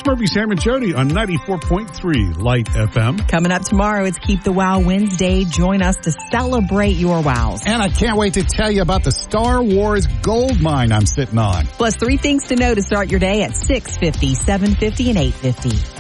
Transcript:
Murphy, Sam, and Jody on 94.3 Light FM. Coming up tomorrow, it's Keep the Wow Wednesday. Join us to celebrate your wows. And I can't wait to tell you about the Star Wars gold mine I'm sitting on. Plus 3 things to know to start your day at 6:50, 7:50, and 8:50.